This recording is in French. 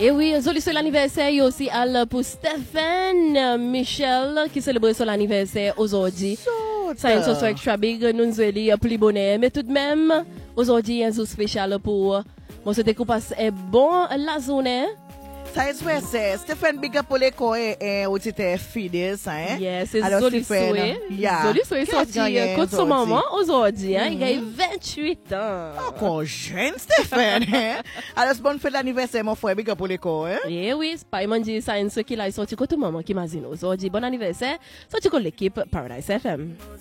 Et oui, joli c'est l'anniversaire aussi pour Stéphane Michel qui célèbre son anniversaire aujourd'hui. Ça une chose extra big, nous nous allons plus bonheur, mais tout de même, aujourd'hui un jour spécial pour moi c'était qu'on passe bon la journée. Ça c'est Stéphane Biga pour les coins et auditeur fidèle ça hein. Yes, c'est joli souhait. Joli souhait sorti contre son maman aujourd'hui hein, il a 28 ans. Encore jeune Stéphane hein. Alors bonne fête d'anniversaire mon frère Biga pour les coins. Eh oui, c'est pas il dit ça une ce qu'il a sorti contre maman qui m'a dit aujourd'hui bon anniversaire, sorti avec l'équipe Paradise FM.